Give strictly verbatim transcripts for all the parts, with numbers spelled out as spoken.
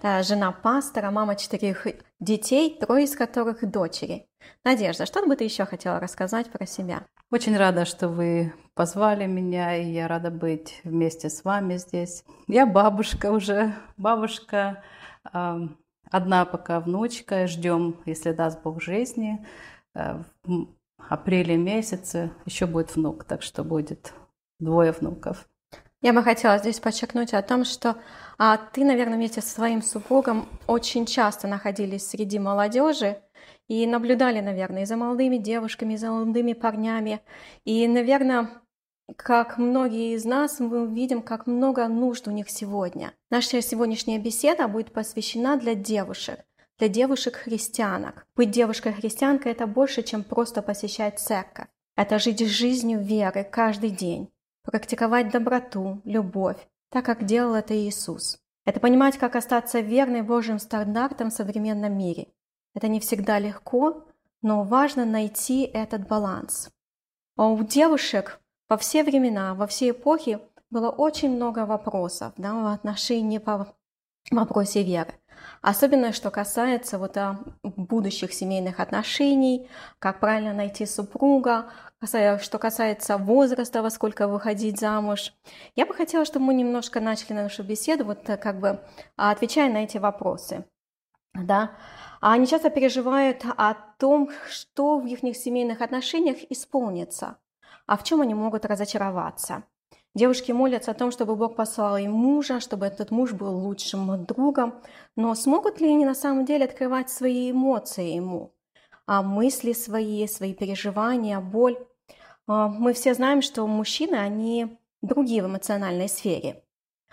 Да, жена пастора, мама четырех детей, трое из которых дочери. Надежда, что бы ты еще хотела рассказать про себя? Очень рада, что вы позвали меня, и я рада быть вместе с вами здесь. Я бабушка уже, бабушка, ам, одна пока внучка, ждем, если даст Бог жизни, э, в апреле месяце еще будет внук, так что будет двое внуков. Я бы хотела здесь подчеркнуть о том, что а, ты, наверное, вместе со своим супругом очень часто находились среди молодежи и наблюдали, наверное, и за молодыми девушками, и за молодыми парнями. И, наверное, как многие из нас, мы видим, как много нужд у них сегодня. Наша сегодняшняя беседа будет посвящена для девушек, для девушек-христианок. Быть девушкой-христианкой – это больше, чем просто посещать церковь. Это жить жизнью веры каждый день. Практиковать доброту, любовь, так как делал это Иисус. Это понимать, как остаться верной Божьим стандартам в современном мире. Это не всегда легко, но важно найти этот баланс. А у девушек во все времена, во все эпохи было очень много вопросов, да, в отношении по вопросе веры. Особенно, что касается вот, а, будущих семейных отношений, как правильно найти супруга, что касается возраста, во сколько выходить замуж. Я бы хотела, чтобы мы немножко начали нашу беседу, вот как бы отвечая на эти вопросы. Да? Они часто переживают о том, что в их семейных отношениях исполнится, а в чем они могут разочароваться. Девушки молятся о том, чтобы Бог послал им мужа, чтобы этот муж был лучшим другом. Но смогут ли они на самом деле открывать свои эмоции ему? А мысли свои, свои переживания, боль? Мы все знаем, что мужчины, они другие в эмоциональной сфере.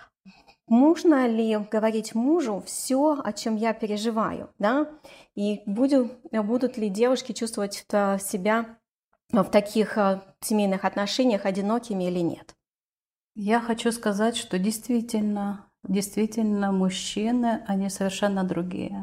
Можно ли говорить мужу все, о чем я переживаю? Да? И буду, будут ли девушки чувствовать себя в таких семейных отношениях одинокими или нет? Я хочу сказать, что действительно, действительно мужчины, они совершенно другие.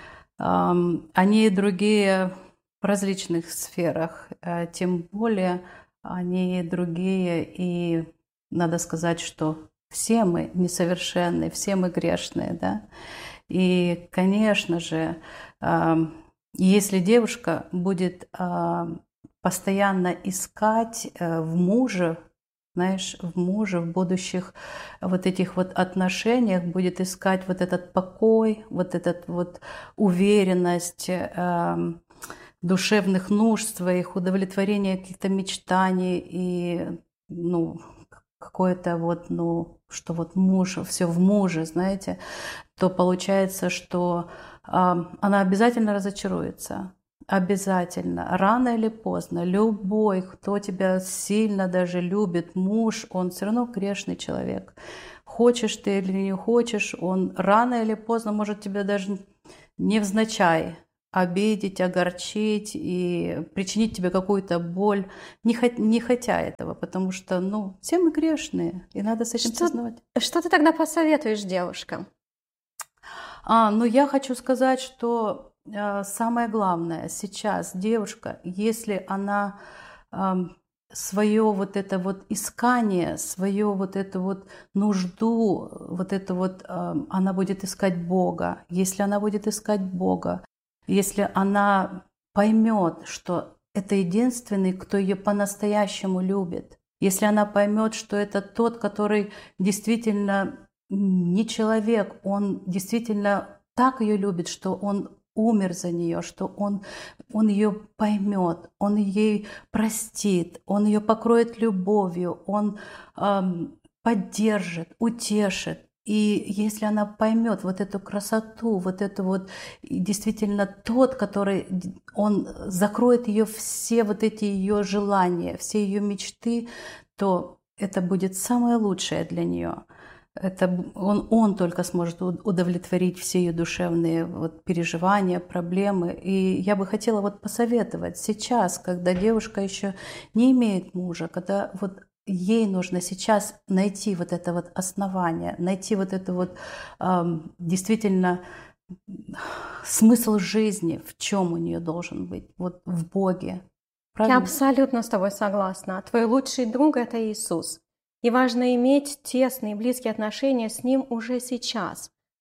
Они другие в различных сферах, тем более они другие, и надо сказать, что все мы несовершенны, все мы грешные, да. И, конечно же, если девушка будет постоянно искать в муже, знаешь, в муже, в будущих вот этих вот отношениях будет искать вот этот покой, вот этот вот уверенность, э, душевных нужд своих, удовлетворение каких-то мечтаний и, ну, какое-то вот, ну, что вот муж, все в муже, знаете, то получается, что э, она обязательно разочаруется. Обязательно, рано или поздно, любой, кто тебя сильно даже любит, муж, он все равно грешный человек. Хочешь ты или не хочешь, он рано или поздно может тебя даже невзначай обидеть, огорчить и причинить тебе какую-то боль, не, хот- не хотя этого, потому что, ну, все мы грешные, и надо с этим Что, сознавать. что ты тогда посоветуешь девушкам? А, ну я хочу сказать, что э, самое главное сейчас девушка, если она свое вот это вот искание, свое вот эту вот нужду, вот это вот э, она будет искать Бога. Если она будет искать Бога, если она поймет, что это единственный, кто ее по-настоящему любит, если она поймет, что это тот, который действительно не человек, он действительно так ее любит, что он умер за нее, что он, он ее поймет, он ей простит, он ее покроет любовью, он эм, поддержит, утешит. И если она поймет вот эту красоту, вот это вот действительно тот, который он закроет ее все вот эти ее желания, все ее мечты, то это будет самое лучшее для нее. Это он, он только сможет удовлетворить все ее душевные вот переживания, проблемы. И я бы хотела вот посоветовать сейчас, когда девушка еще не имеет мужа, когда вот ей нужно сейчас найти вот это вот основание, найти вот это вот эм, действительно смысл жизни, в чем у нее должен быть, вот в Боге. Я Правильно? абсолютно с тобой согласна. Твой лучший друг – это Иисус. И важно иметь тесные, близкие отношения с Ним уже сейчас.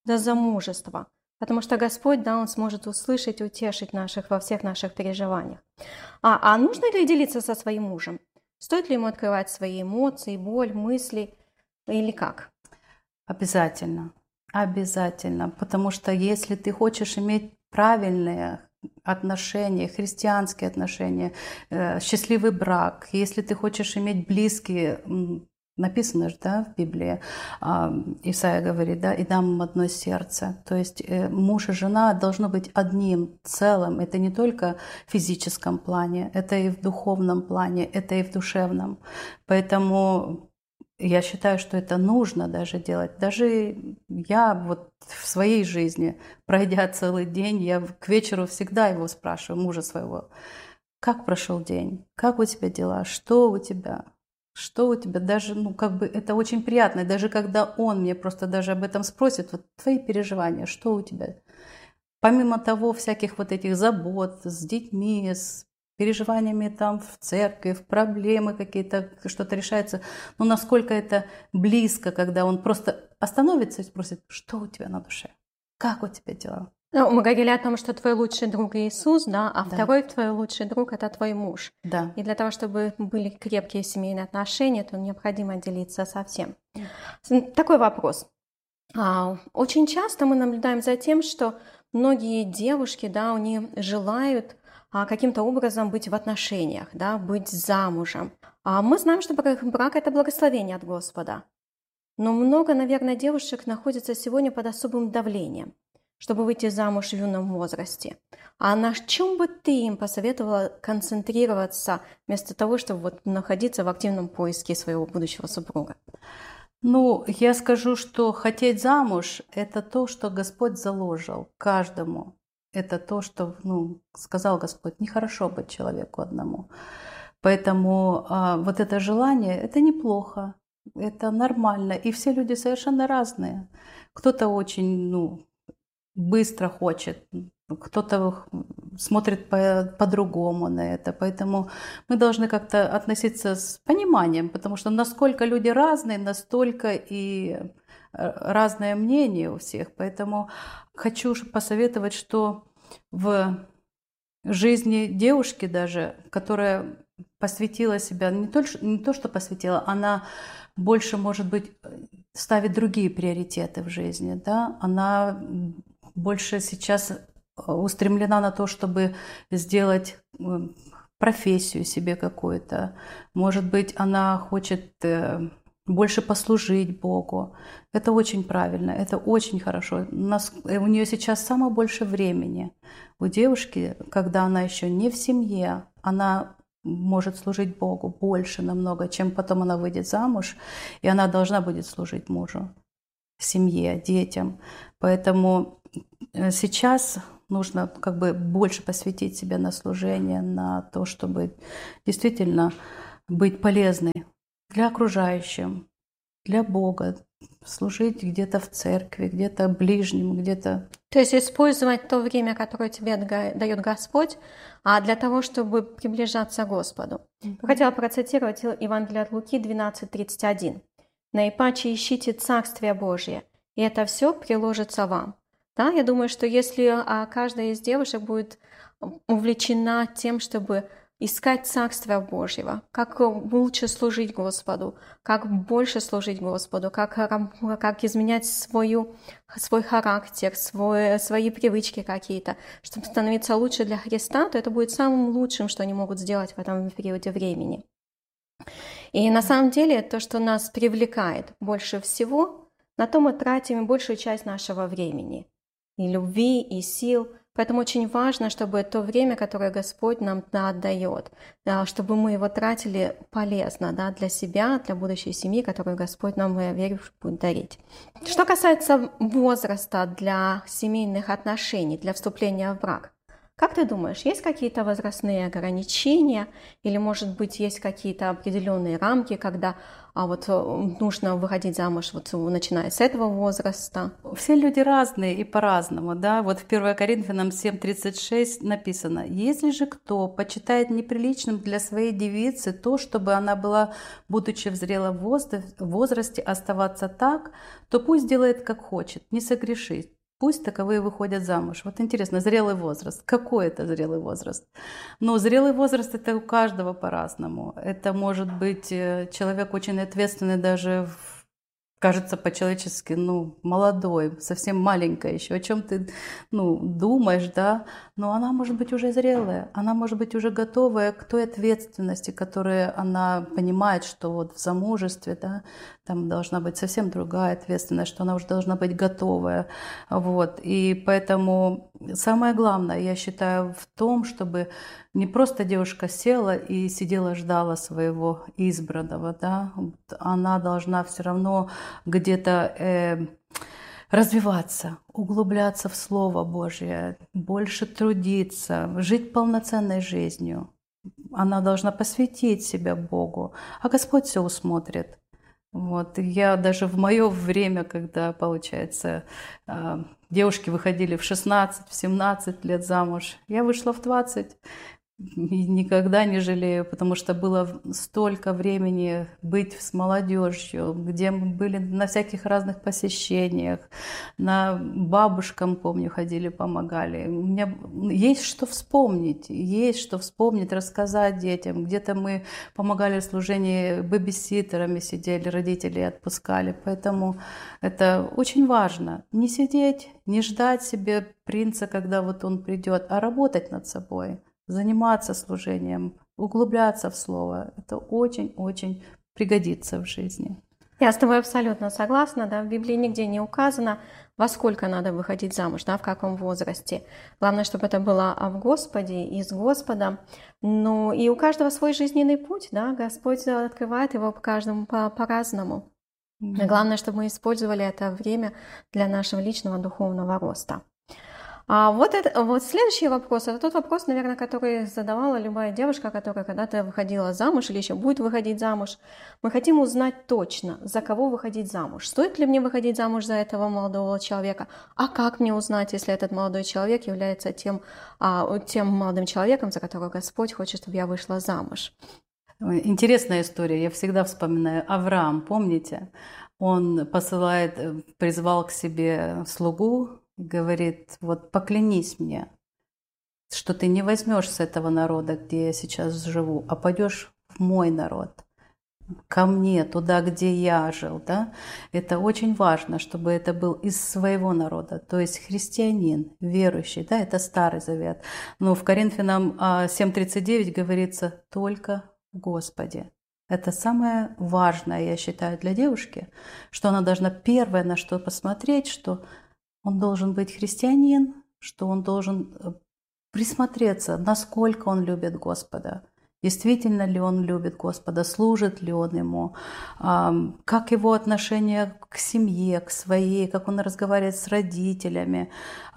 за замужество. Потому что Господь, да, Он сможет услышать, утешить наших во всех наших переживаниях. А, а нужно ли делиться со своим мужем? Стоит ли ему открывать свои эмоции, боль, мысли или как? Обязательно, обязательно, потому что если ты хочешь иметь правильные отношения, христианские отношения, э, счастливый брак, если ты хочешь иметь близкие, м, написано же, да, в Библии, а, Исаия говорит, да, и дам им одно сердце. То есть э, муж и жена должны быть одним целым. Это не только в физическом плане, это и в духовном плане, это и в душевном. Поэтому я считаю, что это нужно даже делать. Даже я вот в своей жизни, пройдя целый день, я к вечеру всегда его спрашиваю, мужа своего, как прошел день, как у тебя дела, что у тебя, что у тебя. Даже, ну, как бы это очень приятно. И даже когда он мне просто даже об этом спросит, вот твои переживания, что у тебя. Помимо того, всяких вот этих забот с детьми, с переживаниями там в церкви, в проблемы какие-то, что-то решается. Но насколько это близко, когда он просто остановится и спросит, что у тебя на душе, как у тебя дела? Ну, мы говорили о том, что твой лучший друг Иисус, да, а Да. второй твой лучший друг – это твой муж. Да. И для того, чтобы были крепкие семейные отношения, то необходимо делиться со всем. Такой вопрос. А, Очень часто мы наблюдаем за тем, что многие девушки, да, они желают а, каким-то образом быть в отношениях, да, быть замужем. А мы знаем, что брак, брак – это благословение от Господа. Но много, наверное, девушек находятся сегодня под особым давлением, чтобы выйти замуж в юном возрасте. А на чем бы ты им посоветовала концентрироваться вместо того, чтобы вот находиться в активном поиске своего будущего супруга? Ну, я скажу, что хотеть замуж – это то, что Господь заложил каждому. Это то, что, ну, сказал Господь, нехорошо быть человеку одному. Поэтому а, вот это желание – это неплохо, это нормально. И все люди совершенно разные. Кто-то очень, ну, быстро хочет, кто-то смотрит по- по-другому на это. Поэтому мы должны как-то относиться с пониманием, потому что насколько люди разные, настолько и разное мнение у всех. Поэтому хочу посоветовать, что в жизни девушки даже, которая посвятила себя, не то, не то что посвятила, она больше, может быть, ставит другие приоритеты в жизни, да, она больше сейчас устремлена на то, чтобы сделать профессию себе какую-то. Может быть, она хочет больше послужить Богу. Это очень правильно, это очень хорошо. У нас, у нее сейчас самое больше времени. У девушки, когда она еще не в семье, она может служить Богу больше намного, чем потом она выйдет замуж, и она должна будет служить мужу, семье, детям. Поэтому сейчас нужно как бы больше посвятить себя на служение, на то, чтобы действительно быть полезной для окружающим, для Бога, служить где-то в церкви, где-то ближним, где-то... То есть использовать то время, которое тебе дает Господь, а для того, чтобы приближаться к Господу. Mm-hmm. Хотела процитировать Евангелие от Луки двенадцать тридцать один. «Наипаче ищите Царствие Божие, и это все приложится вам». Да, я думаю, что если а, каждая из девушек будет увлечена тем, чтобы искать Царствия Божьего, как лучше служить Господу, как больше служить Господу, как, как изменять свою, свой характер, свой, свои привычки какие-то, чтобы становиться лучше для Христа, то это будет самым лучшим, что они могут сделать в этом периоде времени. И на самом деле то, что нас привлекает больше всего, на то мы тратим большую часть нашего времени, и любви, и сил. Поэтому очень важно, чтобы то время, которое Господь нам отдает, чтобы мы его тратили полезно, да, для себя, для будущей семьи, которую Господь нам, я верю, будет дарить. Что касается возраста для семейных отношений, для вступления в брак, Как ты думаешь, есть какие-то возрастные ограничения или, может быть, есть какие-то определенные рамки, когда а вот э, нужно выходить замуж вот э, начиная с этого возраста? Все люди разные и по-разному, да. Вот в первое Коринфянам семь тридцать шесть написано: «Если же кто почитает неприличным для своей девицы то, чтобы она была, будучи в зрелом возра- возрасте, оставаться так, то пусть делает, как хочет, не согрешит. Пусть таковые выходят замуж». Вот интересно, зрелый возраст. Какой это зрелый возраст? Ну, зрелый возраст — это у каждого по-разному. Это может быть э, человек очень ответственный даже в кажется по-человечески, ну, молодой, совсем маленькая еще, о чем ты, ну, думаешь, да, но она может быть уже зрелая, она может быть уже готовая к той ответственности, которую она понимает, что вот в замужестве, да, там должна быть совсем другая ответственность, что она уже должна быть готовая, вот, и поэтому самое главное, я считаю, в том, чтобы не просто девушка села и сидела, ждала своего избранного, да, она должна все равно где-то э, развиваться, углубляться в Слово Божье, больше трудиться, жить полноценной жизнью. Она должна посвятить себя Богу, а Господь все усмотрит. Вот. И я даже в мое время, когда, получается, э, девушки выходили в шестнадцать, в семнадцать лет замуж, я вышла в двадцать. И никогда не жалею, потому что было столько времени быть с молодежью, где мы были на всяких разных посещениях, на бабушкам, помню, ходили, помогали. У меня есть что вспомнить, есть что вспомнить, рассказать детям. Где-то мы помогали в служении, бэбиситерами сидели, родители отпускали. Поэтому это очень важно. Не сидеть, не ждать себе принца, когда вот он придет, а работать над собой. Заниматься служением, углубляться в Слово. Это очень-очень пригодится в жизни. Я с тобой абсолютно согласна, да, в Библии нигде не указано, во сколько надо выходить замуж, да, в каком возрасте. Главное, чтобы это было в Господе и с Господом. Ну, и у каждого свой жизненный путь, да, Господь открывает его по каждому по- по-разному. Да. Главное, чтобы мы использовали это время для нашего личного духовного роста. А вот, это, вот следующий вопрос, это тот вопрос, наверное, который задавала любая девушка, которая когда-то выходила замуж или еще будет выходить замуж. Мы хотим узнать точно, за кого выходить замуж. Стоит ли мне выходить замуж за этого молодого человека? А как мне узнать, если этот молодой человек является тем, а, тем молодым человеком, за которого Господь хочет, чтобы я вышла замуж? Интересная история. Я всегда вспоминаю Авраам, помните? Он посылает, призвал к себе слугу, говорит: вот поклянись мне, что ты не возьмешь с этого народа, где я сейчас живу, а пойдешь в мой народ, ко мне, туда, где я жил. Да? Это очень важно, чтобы это был из своего народа, то есть христианин, верующий. Да? Это Старый Завет. Но в Коринфянам семь тридцать девять говорится: только в Господе. Это самое важное, я считаю, для девушки, что она должна первое на что посмотреть, что он должен быть христианин, что он должен присмотреться, насколько он любит Господа, действительно ли он любит Господа, служит ли он ему, как его отношение к семье, к своей, как он разговаривает с родителями,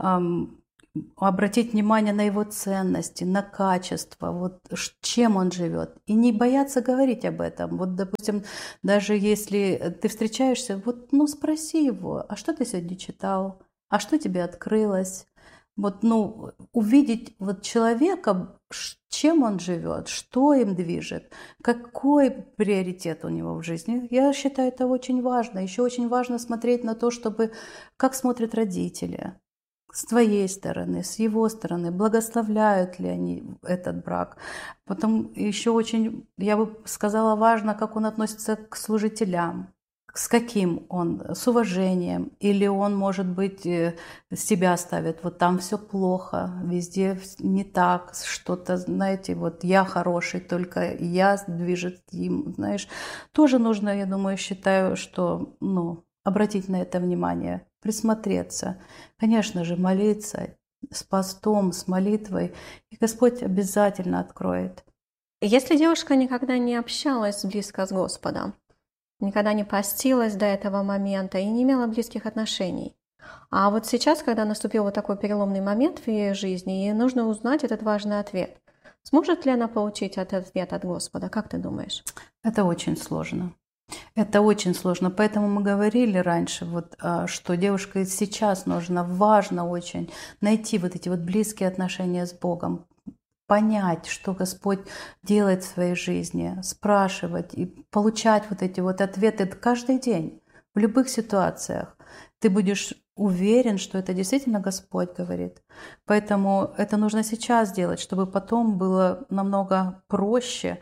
обратить внимание на его ценности, на качество, вот чем он живет. И не бояться говорить об этом. Вот, допустим, даже если ты встречаешься, вот, ну, спроси его: а что ты сегодня читал? А что тебе открылось? Вот, ну, увидеть вот человека, чем он живет, что им движет, какой приоритет у него в жизни. Я считаю, это очень важно. Еще очень важно смотреть на то, чтобы как смотрят родители. С твоей стороны, с его стороны, благословляют ли они этот брак. Потом еще очень, я бы сказала, важно, как он относится к служителям, с каким он, с уважением, или он, может быть, себя ставит, вот там все плохо, везде не так, что-то, знаете, вот я хороший, только я движет им, знаешь. Тоже нужно, я думаю, считаю, что, ну, обратить на это внимание, присмотреться, конечно же, молиться с постом, с молитвой, и Господь обязательно откроет. Если девушка никогда не общалась близко с Господом, никогда не постилась до этого момента и не имела близких отношений, А вот сейчас, когда наступил вот такой переломный момент в ее жизни, ей нужно узнать этот важный ответ. Сможет ли она получить этот ответ от Господа? Как ты думаешь? Это очень сложно. Это очень сложно. Поэтому мы говорили раньше, вот, а, что девушке сейчас нужно, важно очень найти вот эти вот близкие отношения с Богом, понять, что Господь делает в своей жизни, спрашивать и получать вот эти вот ответы каждый день, в любых ситуациях. Ты будешь уверен, что это действительно Господь говорит. Поэтому это нужно сейчас делать, чтобы потом было намного проще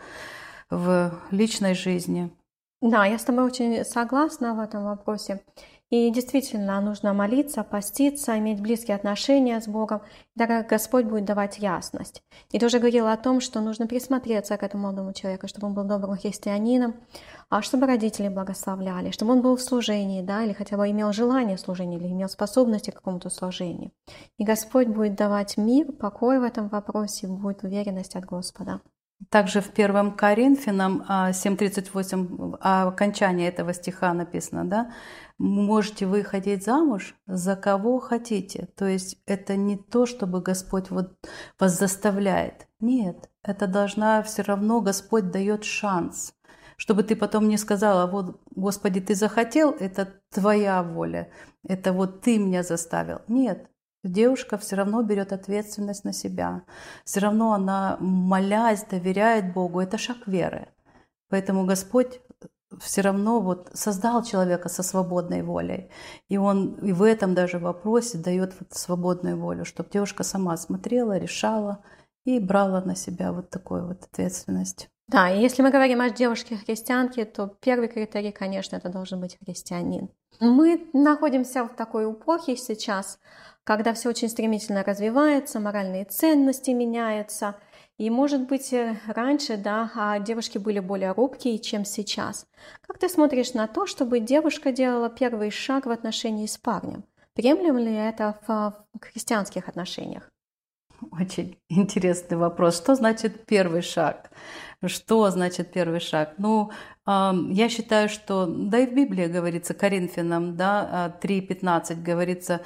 в личной жизни. Да, я с тобой очень согласна в этом вопросе. И действительно, нужно молиться, поститься, иметь близкие отношения с Богом, тогда Господь будет давать ясность. И ты уже говорила о том, что нужно присмотреться к этому молодому человеку, чтобы он был добрым христианином, а чтобы родители благословляли, чтобы он был в служении, да, или хотя бы имел желание служения, или имел способности к какому-то служению. И Господь будет давать мир, покой в этом вопросе, будет уверенность от Господа. Также в первом Коринфянам а, семь тридцать восемь, а, окончание этого стиха написано, да, можете вы ходить замуж за кого хотите. То есть это не то, чтобы Господь вот вас заставляет. Нет, это должна все равно, Господь дает шанс, чтобы ты потом не сказала: вот, Господи, ты захотел, это твоя воля, это вот ты меня заставил. Нет. Девушка все равно берет ответственность на себя. Все равно она, молясь, доверяет Богу. Это шаг веры. Поэтому Господь все равно вот создал человека со свободной волей. И Он и в этом даже вопросе дает вот свободную волю, чтобы девушка сама смотрела, решала и брала на себя вот такую вот ответственность. Да, и если мы говорим о девушке-христианке, то первый критерий, конечно, это должен быть христианин. Мы находимся в такой эпохе сейчас, когда все очень стремительно развивается, моральные ценности меняются. И, может быть, раньше, да, девушки были более робкие, чем сейчас. Как ты смотришь на то, чтобы девушка делала первый шаг в отношении с парнем? Приемлемо ли это в христианских отношениях? Очень интересный вопрос. Что значит первый шаг? Что значит первый шаг? Ну, я считаю, что, да и в Библии говорится, Коринфянам, да, три пятнадцать говорится: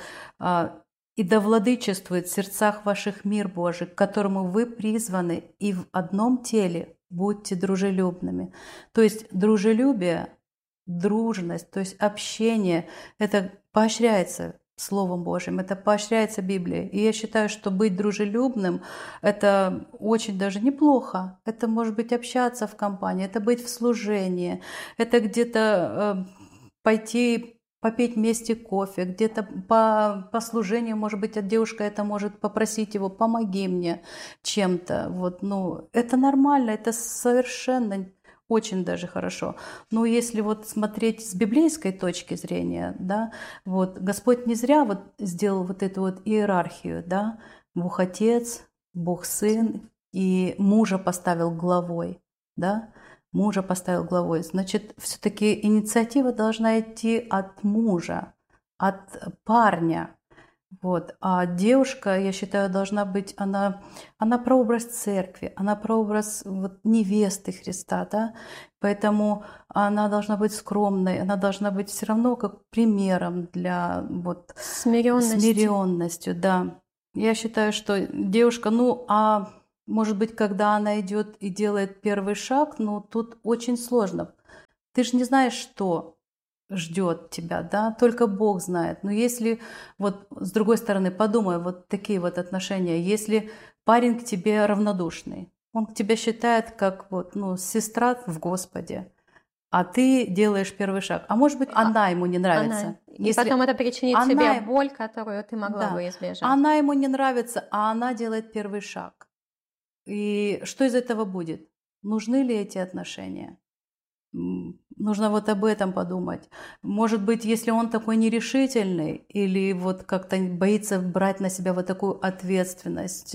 «И да владычествует в сердцах ваших мир Божий, к которому вы призваны, и в одном теле будьте дружелюбными». То есть дружелюбие, дружность, то есть общение, это поощряется Словом Божьим, это поощряется Библией. И я считаю, что быть дружелюбным – это очень даже неплохо. Это может быть общаться в компании, это быть в служении, это где-то э, пойти попить вместе кофе, где-то по, по служению, может быть, от девушка это может попросить его: помоги мне чем-то. Вот, ну, это нормально, это совершенно очень даже хорошо. Но если вот смотреть с библейской точки зрения, да, вот Господь не зря вот сделал вот эту вот иерархию, да, Бог Отец, Бог Сын, и мужа поставил главой, да, мужа поставил главой. Значит, все-таки инициатива должна идти от мужа, от парня. Вот. А девушка, я считаю, должна быть, она, она прообраз церкви, она прообраз вот невесты Христа, да? Поэтому она должна быть скромной, она должна быть все равно как примером для вот смиренности. смиренностью, да. Я считаю, что девушка, ну, а может быть, когда она идет и делает первый шаг, ну, тут очень сложно. Ты же не знаешь, что ждет тебя, да, только Бог знает. Но если вот с другой стороны, подумай, вот такие вот отношения, если парень к тебе равнодушный, он к тебе считает как вот, ну, сестра в Господе, а ты делаешь первый шаг, а может быть, она ему не нравится. Она. И если потом это причинит она... тебе боль, которую ты могла да. бы избежать. Она ему не нравится, а она делает первый шаг. И что из этого будет? Нужны ли эти отношения? Нужно вот об этом подумать. Может быть, если он такой нерешительный или вот как-то боится брать на себя вот такую ответственность,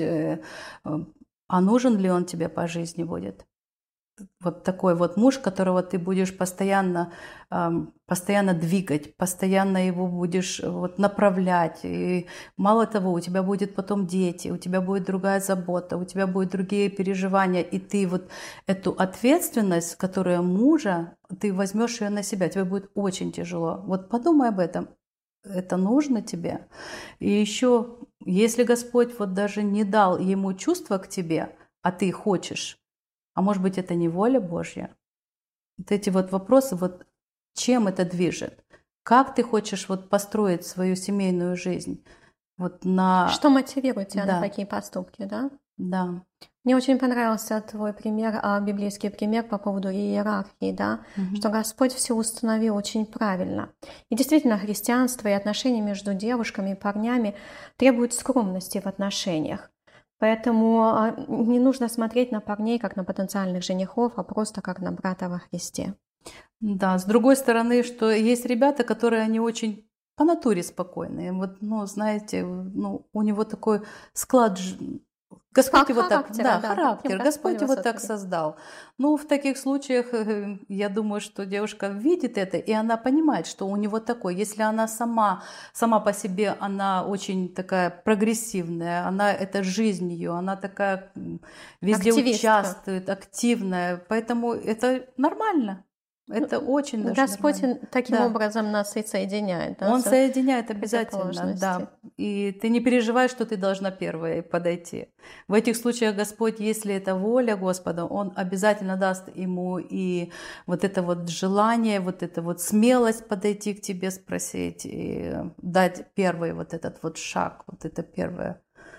а нужен ли он тебе по жизни будет? Вот такой вот муж, которого ты будешь постоянно, постоянно двигать, постоянно его будешь вот направлять. И мало того, у тебя будет потом дети, у тебя будет другая забота, у тебя будут другие переживания, и ты вот эту ответственность, которая мужа, ты возьмешь ее на себя, тебе будет очень тяжело. Вот подумай об этом. это нужно тебе. И еще, если Господь вот даже не дал ему чувства к тебе, а ты хочешь, а может быть, это не воля Божья? Вот эти вот вопросы, вот чем это движет? Как ты хочешь вот построить свою семейную жизнь? Вот на... Что мотивирует тебя на Да, такие поступки, да? да. Мне очень понравился твой пример, а, библейский пример по поводу иерархии, да, Мгм. что Господь все установил очень правильно. И действительно, христианство и отношения между девушками и парнями требуют скромности в отношениях. Поэтому а, не нужно смотреть на парней как на потенциальных женихов, а просто как на брата во Христе. Да, с другой стороны, что есть ребята, которые они очень по натуре спокойные. Вот, ну, знаете, ну, у него такой склад, ж- Господь Ха- его так, Характера, да, да, таким характер, Господь Господь его его так сотворил. создал. Ну, в таких случаях, э, я думаю, что девушка видит это, и она понимает, что у него такой. Если она сама, сама по себе, она очень такая прогрессивная, она, это жизнь ее, она такая м, везде Активистка. участвует, активная, поэтому это нормально. Это очень даже Господь нормально. таким Да. образом нас и соединяет, да, Он со соединяет обязательно, противоположности. да. И ты не переживай, что ты должна первая подойти. В этих случаях Господь, если это воля Господа, Он обязательно даст ему и вот это вот желание, вот это вот смелость подойти к тебе, спросить, и дать первый вот этот вот шаг, вот это первое.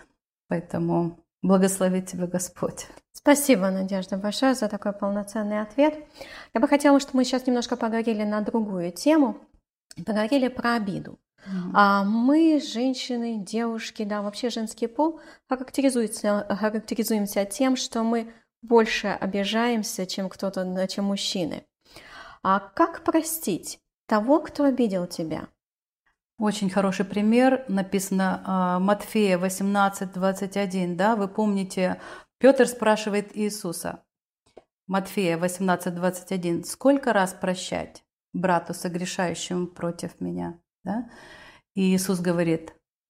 Поэтому благословит тебя Господь. Спасибо, Надежда, большое за такой полноценный ответ. Я бы хотела, чтобы мы сейчас немножко поговорили на другую тему, поговорили про обиду. Мгм. А мы, женщины, девушки, да, вообще женский пол, характеризуется, характеризуемся тем, что мы больше обижаемся, чем кто-то, чем мужчины. А как простить того, кто обидел тебя? Очень хороший пример, написано а, Матфея восемнадцать двадцать один, да, вы помните, Петр спрашивает Иисуса, Матфея восемнадцать двадцать один, сколько раз прощать брату, согрешающему против меня, да? И Иисус говорит,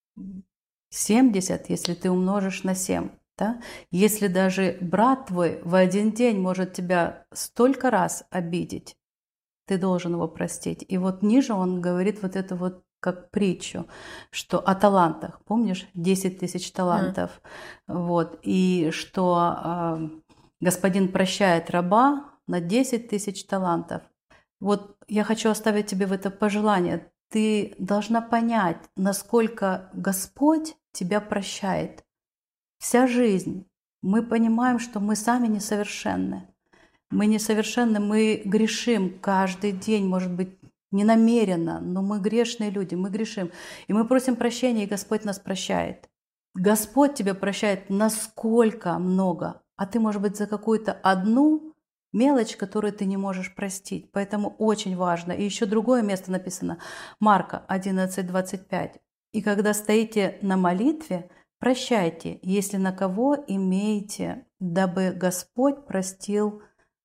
семьдесят, если ты умножишь на семь, да? Если даже брат твой в один день может тебя столько раз обидеть, ты должен его простить. И вот ниже он говорит вот это вот как притчу, что о талантах, помнишь, десять тысяч талантов, вот, и что э, господин прощает раба на десять тысяч талантов. Вот я хочу оставить тебе в это пожелание. Ты должна понять, насколько Господь тебя прощает. Вся жизнь. Мы понимаем, что мы сами несовершенны. Мы несовершенны, мы грешим каждый день, может быть, не намеренно, но мы грешные люди, мы грешим. И мы просим прощения, и Господь нас прощает. Господь тебя прощает насколько много, а ты, может быть, за какую-то одну мелочь, которую ты не можешь простить. Поэтому очень важно. И еще другое место написано, Марка одиннадцать двадцать пять. «И когда стоите на молитве, прощайте, если на кого имеете, дабы Господь простил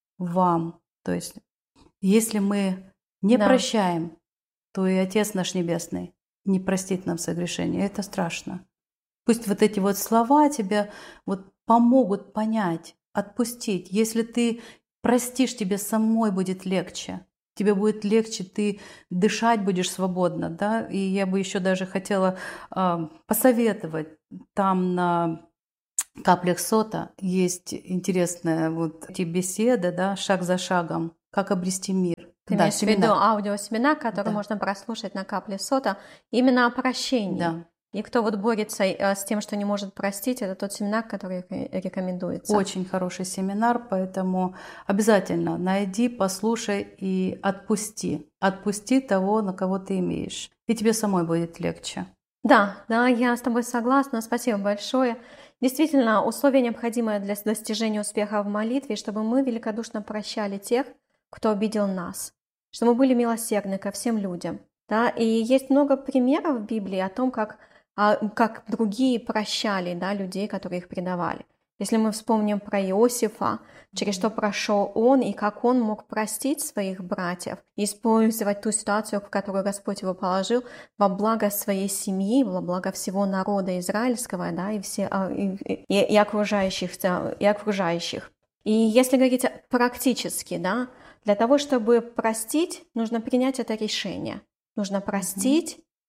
вам». То есть, если мы не Да. прощаем, то и Отец наш Небесный не простит нам согрешения. Это страшно. Пусть вот эти вот слова тебе вот помогут понять, отпустить. Если ты простишь, тебе самой будет легче. Тебе будет легче, ты дышать будешь свободно, да. И я бы еще даже хотела э, посоветовать там на каплях сота есть интересная вот эти беседы, да, шаг за шагом, как обрести мир. Ты Да, имеешь в виду семинар. аудиосеминар, который Да. можно прослушать на капле сота, именно о прощении. Да. И кто вот борется э, с тем, что не может простить, это тот семинар, который ре- рекомендуется. Очень хороший семинар, поэтому обязательно найди, послушай и отпусти. Отпусти того, на кого ты имеешь. И тебе самой будет легче. Да, да, я с тобой согласна. Спасибо большое. Действительно, условие необходимое для достижения успеха в молитве, чтобы мы великодушно прощали тех, кто обидел нас, чтобы мы были милосердны ко всем людям. Да? И есть много примеров в Библии о том, как, а, как другие прощали, да, людей, которые их предавали. Если мы вспомним про Иосифа, через что прошел он и как он мог простить своих братьев, и использовать ту ситуацию, в которую Господь его положил, во благо своей семьи, во благо всего народа израильского, да, и, все, а, и, и, и, окружающих, и окружающих. И если говорить практически, да, для того, чтобы простить, нужно принять это решение. Нужно простить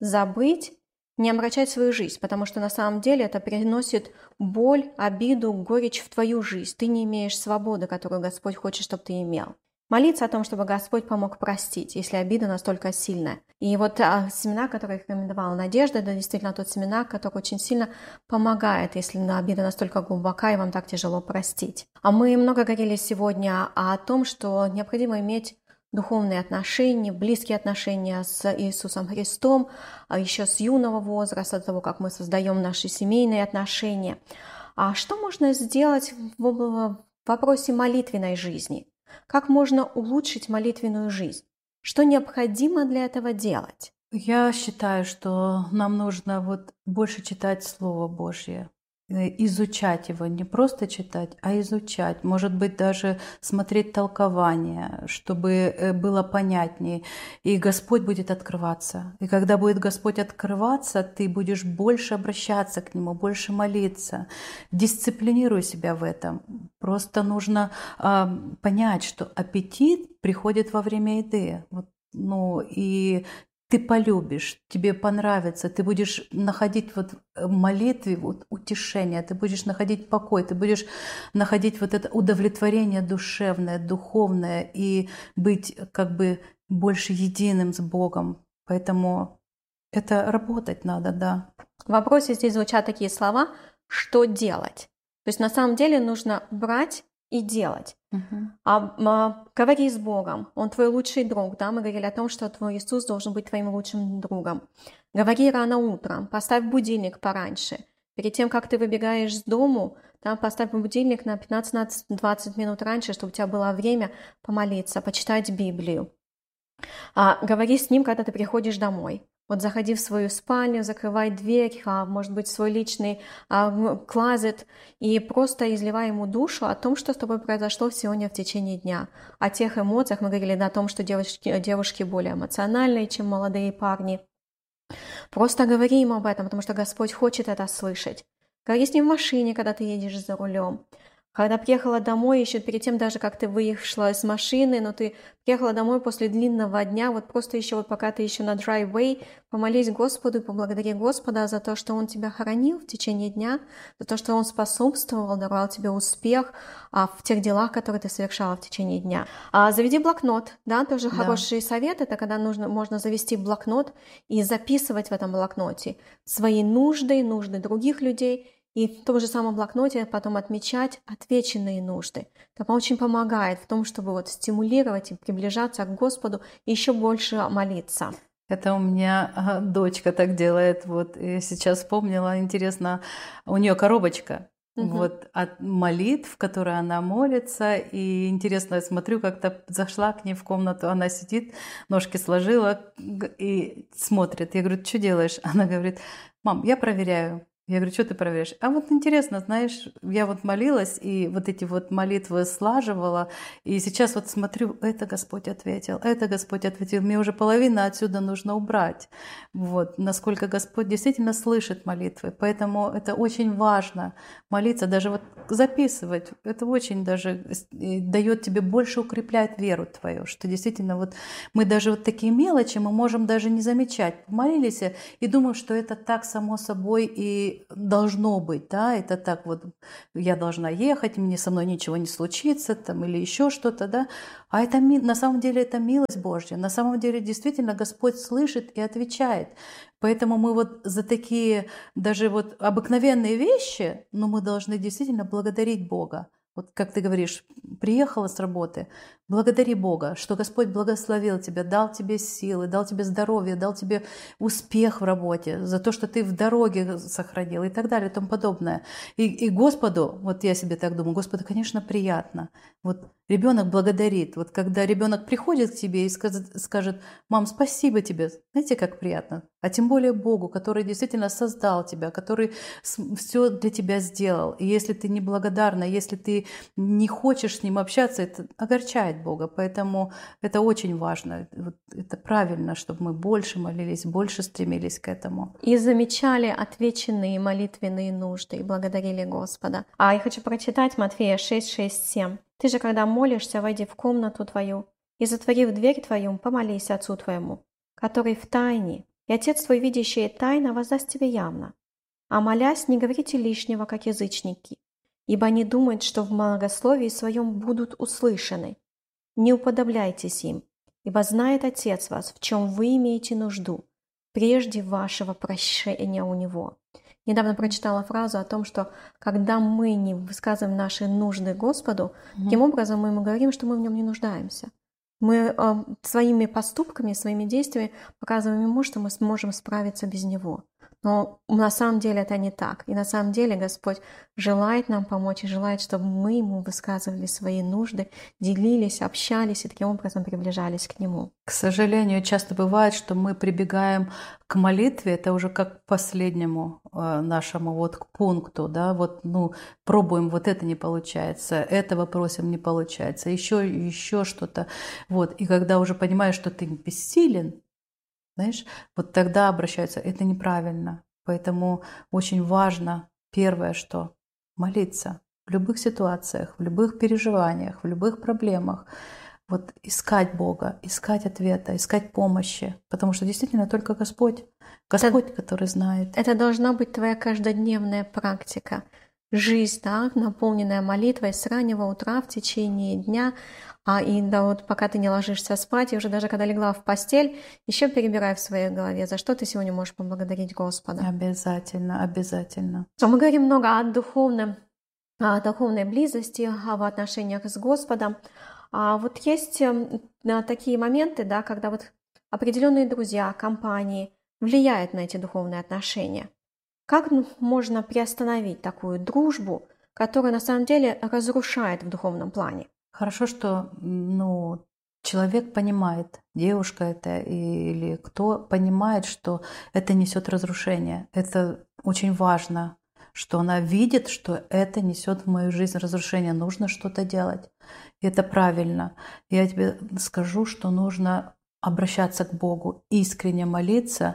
забыть, не омрачать свою жизнь, потому что на самом деле это приносит боль, обиду, горечь в твою жизнь. Ты не имеешь свободы, которую Господь хочет, чтобы ты имел. Молиться о том, чтобы Господь помог простить, если обида настолько сильная. И вот а, семена, которые рекомендовала Надежда, это действительно тот семена, который очень сильно помогает, если обида настолько глубока и вам так тяжело простить. А мы много говорили сегодня о том, что необходимо иметь духовные отношения, близкие отношения с Иисусом Христом, а еще с юного возраста, до того, как мы создаем наши семейные отношения. А что можно сделать в вопросе молитвенной жизни? Как можно улучшить молитвенную жизнь? Что необходимо для этого делать? Я считаю, что нам нужно вот больше читать Слово Божье, изучать его, не просто читать, а изучать. Может быть, даже смотреть толкование, чтобы было понятнее. И Господь будет открываться. И когда будет Господь открываться, ты будешь больше обращаться к Нему, больше молиться. Дисциплинируй себя в этом. Просто нужно э, понять, что аппетит приходит во время еды. Вот, ну, и ты полюбишь, тебе понравится, ты будешь находить вот в молитве вот утешение, ты будешь находить покой, ты будешь находить вот это удовлетворение душевное, духовное и быть как бы больше единым с Богом. Поэтому это работать надо, да. В вопросе здесь звучат такие слова «что делать?». То есть на самом деле нужно брать и делать. Uh-huh. А, а, говори с Богом, Он твой лучший друг, да, мы говорили о том, что твой Иисус должен быть твоим лучшим другом. Говори рано утром, поставь будильник пораньше. Перед тем, как ты выбегаешь с дому, да, поставь будильник на пятнадцать-двадцать минут раньше, чтобы у тебя было время помолиться, почитать Библию. А, говори с Ним, когда ты приходишь домой. Вот заходи в свою спальню, закрывай дверь, а, может быть, в свой личный а, клозет и просто изливай ему душу о том, что с тобой произошло сегодня в течение дня. О тех эмоциях мы говорили о том, что девушки, девушки более эмоциональные, чем молодые парни. Просто говори ему об этом, потому что Господь хочет это слышать. Говори с ним в машине, когда ты едешь за рулем. Когда приехала домой, еще перед тем даже, как ты выехала из машины, но ты приехала домой после длинного дня, вот просто еще вот пока ты еще на driveway, помолись Господу и поблагодари Господа за то, что Он тебя хранил в течение дня, за то, что Он способствовал, давал тебе успех а, в тех делах, которые ты совершала в течение дня. А, заведи блокнот, да, тоже да. Хороший совет, это когда нужно, можно завести блокнот и записывать в этом блокноте свои нужды, нужды других людей, и в том же самом блокноте потом отмечать отвеченные нужды. Это очень помогает в том, чтобы вот стимулировать и приближаться к Господу и еще больше молиться. Это у меня дочка так делает. Вот я сейчас вспомнила, интересно, у нее коробочка. Угу. Вот от молитв, в которой она молится. И интересно, я смотрю, как-то зашла к ней в комнату, она сидит, ножки сложила и смотрит. Я говорю, что делаешь? Она говорит, мам, я проверяю. Я говорю, что ты проверяешь? А вот интересно, знаешь, я вот молилась, и вот эти вот молитвы слаживала, и сейчас вот смотрю, это Господь ответил, это Господь ответил, мне уже половина отсюда нужно убрать. Вот, насколько Господь действительно слышит молитвы, поэтому это очень важно молиться, даже вот записывать, это очень даже дает тебе больше, укрепляет веру твою, что действительно вот мы даже вот такие мелочи мы можем даже не замечать. Помолились и думаем, что это так само собой и должно быть, да, это так вот, я должна ехать, мне со мной ничего не случится, там, или еще что-то, да, а это на самом деле это милость Божья, на самом деле действительно Господь слышит и отвечает, поэтому мы вот за такие даже вот обыкновенные вещи, но мы должны действительно благодарить Бога. Вот как ты говоришь, приехала с работы, благодари Бога, что Господь благословил тебя, дал тебе силы, дал тебе здоровье, дал тебе успех в работе, за то, что ты в дороге сохранил и так далее и тому подобное. И, и Господу, вот я себе так думаю, Господу, конечно, приятно. Вот ребенок благодарит. Вот когда ребенок приходит к тебе и скажет, скажет, мам, спасибо тебе, знаете, как приятно. А тем более Богу, который действительно создал тебя, который все для тебя сделал. И если ты неблагодарна, если ты не хочешь с Ним общаться, это огорчает Бога. Поэтому это очень важно. Вот это правильно, чтобы мы больше молились, больше стремились к этому. И замечали отвеченные молитвенные нужды и благодарили Господа. А я хочу прочитать Матфея шесть, шесть, семь. «Ты же, когда молишься, войди в комнату твою, и, затворив дверь твою, помолись Отцу твоему, который в тайне, и Отец твой, видящий тайно, воздаст тебе явно. А молясь, не говорите лишнего, как язычники, ибо они думают, что в многословии своем будут услышаны. Не уподобляйтесь им, ибо знает Отец вас, в чем вы имеете нужду, прежде вашего прощения у Него». Недавно прочитала фразу о том, что когда мы не высказываем наши нужды Господу, Мгм. таким образом мы ему говорим, что мы в нем не нуждаемся. Мы э, своими поступками, своими действиями показываем ему, что мы сможем справиться без него. Но на самом деле это не так. И на самом деле Господь желает нам помочь и желает, чтобы мы ему высказывали свои нужды, делились, общались и таким образом приближались к нему. К сожалению, часто бывает, что мы прибегаем к молитве, это уже как к последнему э, нашему вот к пункту, да, вот, ну, пробуем, вот это не получается, этого просим, не получается, еще, еще что-то, вот, и когда уже понимаешь, что ты бессилен, знаешь, вот тогда обращаются, это неправильно, поэтому очень важно, первое, что молиться в любых ситуациях, в любых переживаниях, в любых проблемах, вот искать Бога, искать ответа, искать помощи, потому что действительно только Господь, Господь, который знает. Это должна быть твоя каждодневная практика. Жизнь, да, наполненная молитвой с раннего утра в течение дня, а и да, вот пока ты не ложишься спать, и уже даже когда легла в постель, еще перебирай в своей голове, за что ты сегодня можешь поблагодарить Господа. Обязательно, обязательно. Что мы говорим много о духовном, о духовной близости, в отношениях с Господом. А вот есть эм, да, такие моменты, да, когда вот определенные друзья, компании влияют на эти духовные отношения. Как ну, можно приостановить такую дружбу, которая на самом деле разрушает в духовном плане? Хорошо, что ну, человек понимает, девушка это или кто понимает, что это несет разрушение. Это очень важно, что она видит, что это несет в мою жизнь разрушение. Нужно что-то делать. И это правильно. Я тебе скажу, что нужно обращаться к Богу, искренне молиться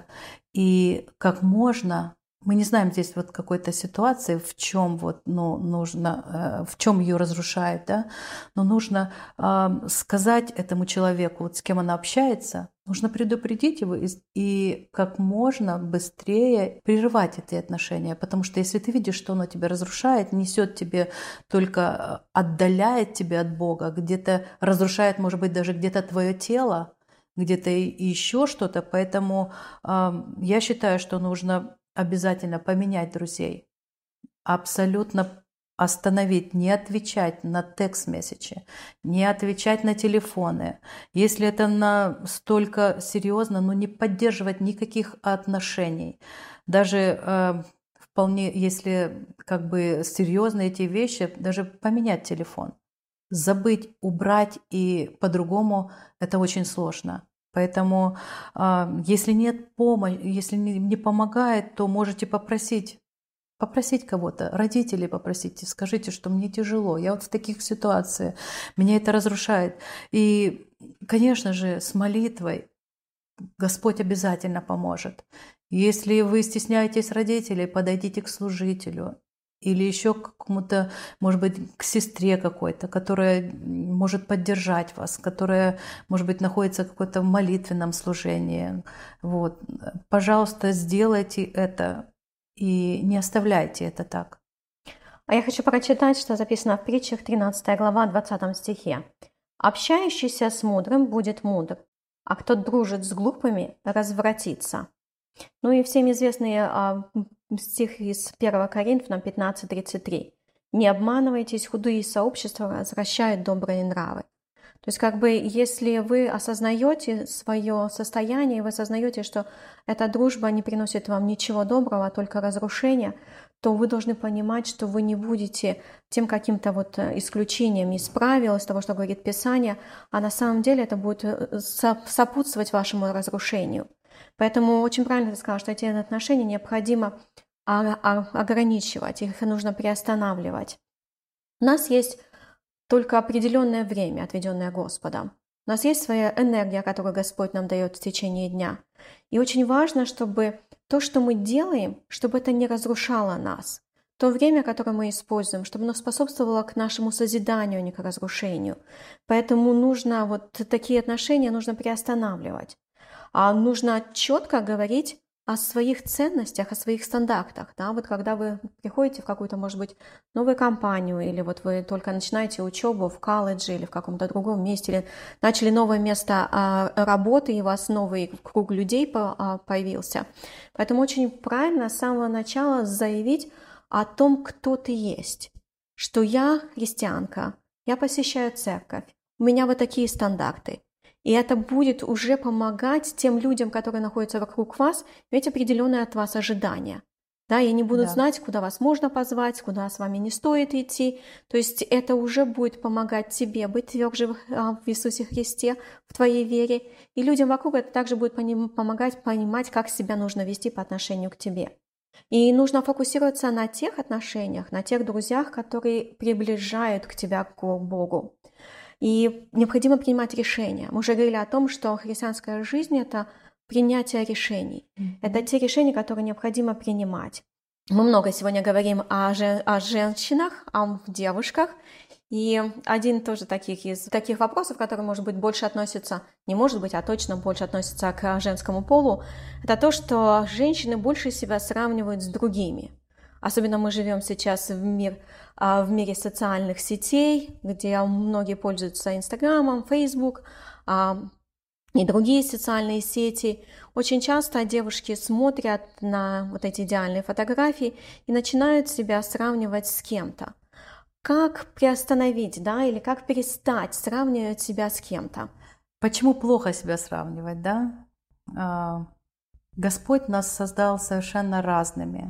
и как можно. Мы не знаем здесь вот какой-то ситуации, в чем вот, ну, нужно, в чем ее разрушает, да, но нужно э, сказать этому человеку, вот с кем она общается, нужно предупредить его и, и как можно быстрее прерывать эти отношения, потому что если ты видишь, что оно тебя разрушает, несет тебе только, отдаляет тебя от Бога, где-то разрушает, может быть, даже где-то твое тело, где-то еще что-то, поэтому э, я считаю, что нужно обязательно поменять друзей, абсолютно остановить, не отвечать на текст-месседжи, не отвечать на телефоны. Если это настолько серьезно, ну не поддерживать никаких отношений. Даже э, вполне, если как бы серьезные эти вещи, даже поменять телефон. Забыть, убрать и по-другому это очень сложно. Поэтому, если нет помощи, если не помогает, то можете попросить, попросить кого-то, родителей попросите, скажите, что мне тяжело, я вот в таких ситуациях, меня это разрушает. И, конечно же, с молитвой Господь обязательно поможет. Если вы стесняетесь родителей, подойдите к служителю. Или еще к какому-то, может быть, к сестре какой-то, которая может поддержать вас, которая, может быть, находится в каком-то молитвенном служении. Вот. Пожалуйста, сделайте это и не оставляйте это так. А я хочу прочитать, что записано в притчах тринадцатая глава, двадцатом стихе. «Общающийся с мудрым будет мудр, а кто дружит с глупыми, развратится». Ну и всем известный а, стих из первого Коринфянам пятнадцать тридцать три. «Не обманывайтесь, худые сообщества развращают добрые нравы». То есть как бы если вы осознаете свое состояние, вы осознаете, что эта дружба не приносит вам ничего доброго, а только разрушения, то вы должны понимать, что вы не будете тем каким-то вот исключением из правил, из того, что говорит Писание, а на самом деле это будет сопутствовать вашему разрушению. Поэтому очень правильно ты сказала, что эти отношения необходимо ограничивать, их нужно приостанавливать. У нас есть только определенное время, отведенное Господом. У нас есть своя энергия, которую Господь нам дает в течение дня. И очень важно, чтобы то, что мы делаем, чтобы это не разрушало нас. То время, которое мы используем, чтобы оно способствовало к нашему созиданию, а не к разрушению. Поэтому нужно вот такие отношения нужно приостанавливать. А нужно четко говорить о своих ценностях, о своих стандартах. Да? Вот когда вы приходите в какую-то, может быть, новую компанию, или вот вы только начинаете учебу в колледже или в каком-то другом месте, или начали новое место а, работы, и у вас новый круг людей по, а, появился. Поэтому очень правильно с самого начала заявить о том, кто ты есть, что я христианка, я посещаю церковь, у меня вот такие стандарты. И это будет уже помогать тем людям, которые находятся вокруг вас, иметь определенные от вас ожидания. Да, и они будут Да. знать, куда вас можно позвать, куда с вами не стоит идти. То есть это уже будет помогать тебе быть тверже в в Иисусе Христе, в твоей вере. И людям вокруг это также будет поним- помогать понимать, как себя нужно вести по отношению к тебе. И нужно фокусироваться на тех отношениях, на тех друзьях, которые приближают к тебя к Богу. И необходимо принимать решения. Мы уже говорили о том, что христианская жизнь – это принятие решений. Мгм. Это те решения, которые необходимо принимать. Мы много сегодня говорим о, жен- о женщинах, о девушках. И один тоже таких из таких вопросов, который, может быть, больше относится, не может быть, а точно больше относится к женскому полу, это то, что женщины больше себя сравнивают с другими. Особенно мы живем сейчас в, мир, а, в мире социальных сетей, где многие пользуются Инстаграмом, Фейсбук а, и другие социальные сети. Очень часто девушки смотрят на вот эти идеальные фотографии и начинают себя сравнивать с кем-то. Как приостановить, да, или как перестать сравнивать себя с кем-то? Почему плохо себя сравнивать, да? А, Господь нас создал совершенно разными.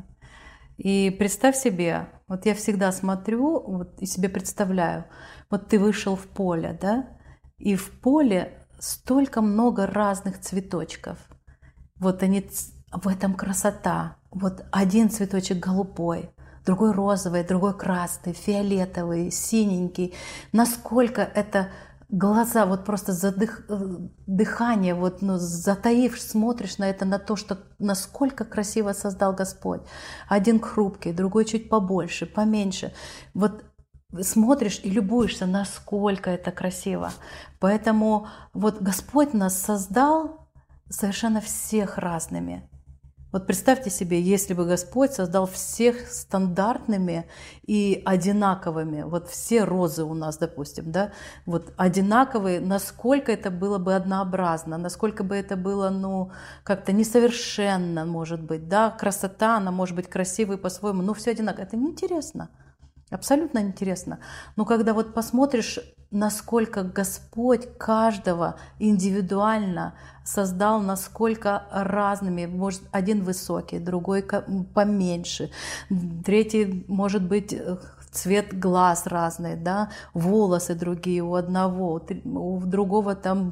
И представь себе, вот я всегда смотрю вот, и себе представляю, вот ты вышел в поле, да, и в поле столько много разных цветочков. Вот они, ц- в этом красота. Вот один цветочек голубой, другой розовый, другой красный, фиолетовый, синенький. Насколько это глаза, вот просто задых, э, дыхание, вот, ну, затаив, смотришь на это, на то, что насколько красиво создал Господь. Один хрупкий, другой чуть побольше, поменьше. Вот смотришь и любуешься, насколько это красиво. Поэтому вот Господь нас создал совершенно всех разными. Вот представьте себе, если бы Господь создал всех стандартными и одинаковыми, вот все розы у нас, допустим, да, вот одинаковые, насколько это было бы однообразно, насколько бы это было, ну, как-то несовершенно, может быть, да, красота, она может быть красивой по-своему, но все одинаково, это неинтересно. Абсолютно интересно. Но когда вот посмотришь, насколько Господь каждого индивидуально создал, насколько разными, может, один высокий, другой поменьше, третий, может быть, цвет глаз разный, да, волосы другие у одного, у другого там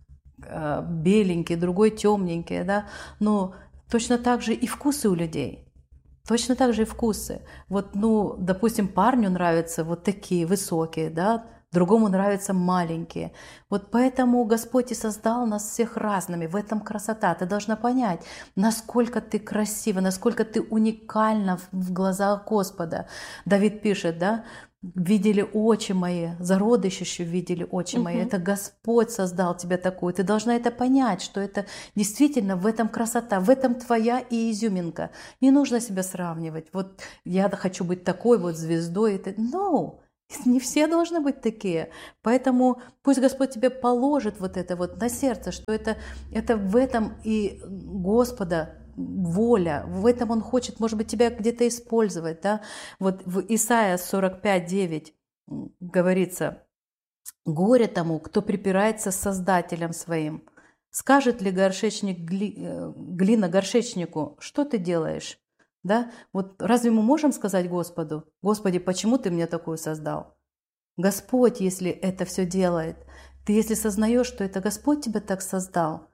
беленький, другой темненький, да, но точно так же и вкусы у людей. Точно так же и вкусы. Вот, ну, допустим, парню нравятся вот такие высокие, да, другому нравятся маленькие. Вот поэтому Господь и создал нас всех разными. В этом красота. Ты должна понять, насколько ты красива, насколько ты уникальна в глазах Господа. Давид пишет, да, видели очи мои, зародыш еще видели очи мои. Мгм. Это Господь создал тебя такую. Ты должна это понять, что это действительно в этом красота, в этом твоя и изюминка. Не нужно себя сравнивать. Вот я хочу быть такой вот звездой. Это... No! Не все должны быть такие. Поэтому пусть Господь тебе положит вот это вот на сердце, что это, это в этом и Господа воля, в этом Он хочет, может быть, тебя где-то использовать. Да? Вот в Исайя сорок пять девять говорится: «Горе тому, кто припирается с Создателем своим. Скажет ли горшечник гли, глина горшечнику: что ты делаешь?» Да? Вот разве мы можем сказать Господу: «Господи, почему ты мне такую создал?» Господь, если это все делает, ты если сознаешь, что это Господь тебя так создал,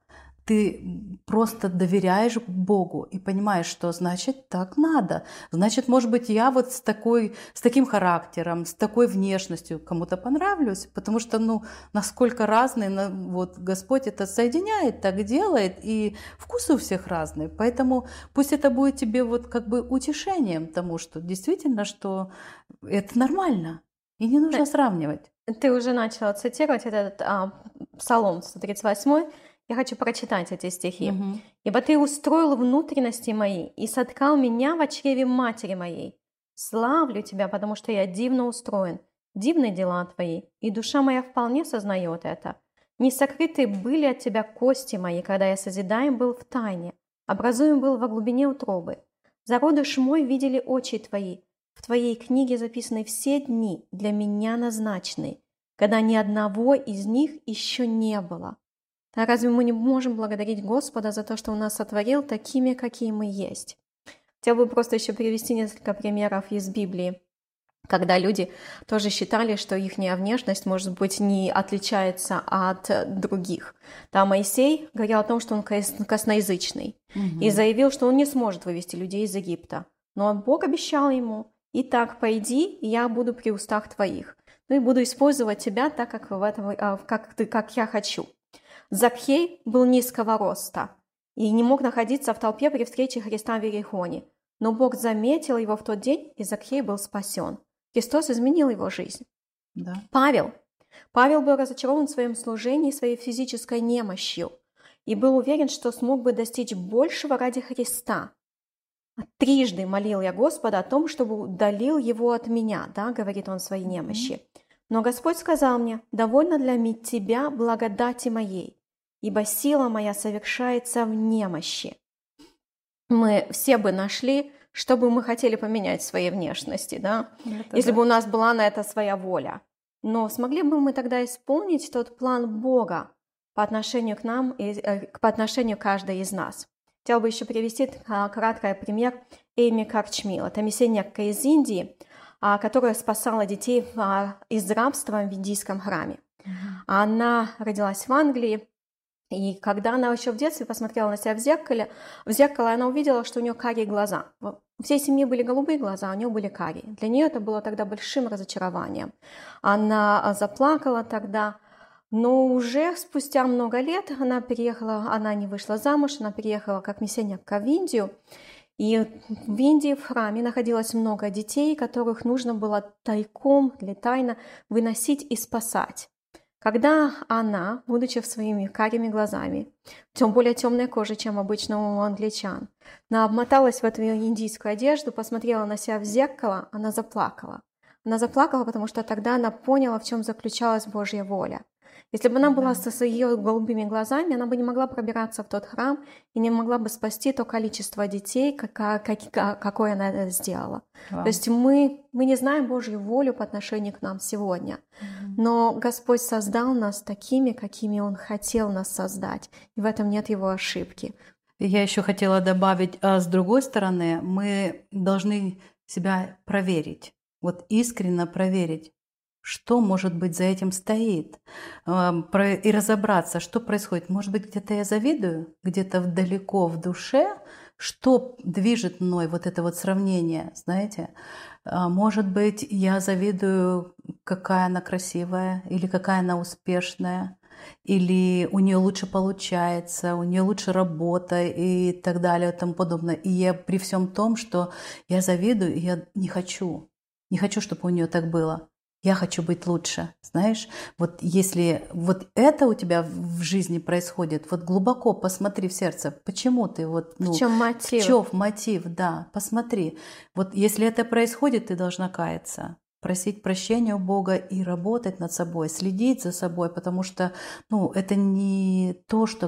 ты просто доверяешь Богу и понимаешь, что значит так надо. Значит, может быть, я вот с, такой, с таким характером, с такой внешностью кому-то понравлюсь, потому что, ну, насколько разные, вот Господь это соединяет, так делает, и вкусы у всех разные. Поэтому пусть это будет тебе вот как бы утешением тому, что действительно, что это нормально, и не нужно сравнивать. Ты уже начала цитировать этот а, Псалом сто тридцать восемь. Я хочу прочитать эти стихи. Мгм. «Ибо Ты устроил внутренности мои и соткал меня в чреве матери моей. Славлю Тебя, потому что я дивно устроен. Дивны дела Твои, и душа моя вполне сознает это. Не сокрыты были от Тебя кости мои, когда я созидаем был в тайне, образуем был во глубине утробы. Зародыш мой видели очи Твои, в Твоей книге записаны все дни, для меня назначенные, когда ни одного из них еще не было». А разве мы не можем благодарить Господа за то, что Он нас сотворил такими, какие мы есть? Хотел бы просто еще привести несколько примеров из Библии, когда люди тоже считали, что их внешность, может быть, не отличается от других. Там Моисей говорил о том, что он косноязычный, Мгм. и заявил, что он не сможет вывести людей из Египта. Но Бог обещал ему: «Итак, пойди, и я буду при устах твоих, ну и буду использовать тебя так, как, в этом, как, ты, как я хочу». Закхей был низкого роста и не мог находиться в толпе при встрече Христа в Иерихоне. Но Бог заметил его в тот день, и Закхей был спасен. Христос изменил его жизнь. Да. Павел. Павел был разочарован в своем служении своей физической немощью и был уверен, что смог бы достичь большего ради Христа. «Трижды молил я Господа о том, чтобы удалил его от меня», да, говорит он в своей немощи. «Но Господь сказал мне: довольно для ми- тебя благодати моей, ибо сила моя совершается в немощи». Мы все бы нашли, что бы мы хотели поменять в своей внешности, да, Это если да. бы у нас была на это своя воля. Но смогли бы мы тогда исполнить тот план Бога по отношению к нам и э, по отношению к каждой из нас? Хотела бы еще привести а, краткий пример Эйми Карчмил. Это миссионерка из Индии, а, которая спасала детей а, из рабства в индийском храме. Мгм. Она родилась в Англии, и когда она еще в детстве посмотрела на себя в зеркале, в зеркало она увидела, что у нее карие глаза. У всей семьи были голубые глаза, а у нее были карие. Для нее это было тогда большим разочарованием. Она а, заплакала тогда, но уже спустя много лет она переехала, она не вышла замуж, она переехала как миссионерка в Индию. И в Индии в храме находилось много детей, которых нужно было тайком или тайно выносить и спасать. Когда она, будучи своими карими глазами, тем более темной кожей, чем обычно у англичан, она обмоталась в эту индийскую одежду, посмотрела на себя в зеркало, она заплакала. Она заплакала, потому что тогда она поняла, в чем заключалась Божья воля. Если бы она была Да. со ее голубыми глазами, она бы не могла пробираться в тот храм и не могла бы спасти то количество детей, кака- как- какое она это сделала. Вау. То есть мы, мы не знаем Божью волю по отношению к нам сегодня. Мгм. Но Господь создал нас такими, какими Он хотел нас создать. И в этом нет Его ошибки. Я еще хотела добавить, а с другой стороны, мы должны себя проверить, вот искренне проверить, что, может быть, за этим стоит, ам, про- и разобраться, что происходит. Может быть, где-то я завидую, где-то далеко в душе, что движет мной вот это вот сравнение, знаете. А, Может быть, я завидую, какая она красивая или какая она успешная, или у нее лучше получается, у нее лучше работа и так далее и тому подобное. И я при всем том, что я завидую, и я не хочу, не хочу, чтобы у нее так было. Я хочу быть лучше, знаешь. Вот если вот это у тебя в жизни происходит, вот глубоко посмотри в сердце, почему ты вот, В ну, чем в мотив? чем мотив, да, посмотри. Вот если это происходит, ты должна каяться, просить прощения у Бога и работать над собой, следить за собой, потому что, ну, это не то, что